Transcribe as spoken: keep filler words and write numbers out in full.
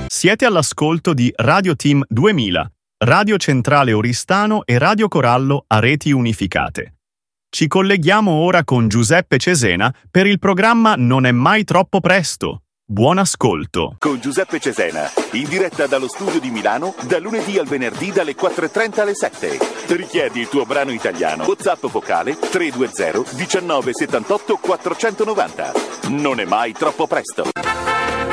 Siete all'ascolto di Radio Team duemila, Radio Centrale Oristano e Radio Corallo a reti unificate. Ci colleghiamo ora con Giuseppe Cesena per il programma Non è mai troppo presto. Buon ascolto. Con Giuseppe Cesena, in diretta dallo studio di Milano, da lunedì al venerdì dalle quattro e trenta alle sette. Richiedi il tuo brano italiano. WhatsApp vocale tre due zero uno nove sette otto quattro nove zero. Non è mai troppo presto.